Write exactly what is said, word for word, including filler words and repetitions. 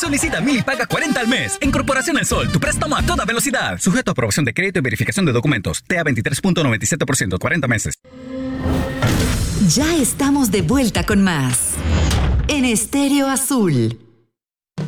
Solicita Mili Paga cuarenta al mes. En Corporación El Sol, tu préstamo a toda velocidad. Sujeto a aprobación de crédito y verificación de documentos. T A veintitrés punto noventa y siete por ciento, cuarenta meses. Ya estamos de vuelta con más en Estéreo Azul.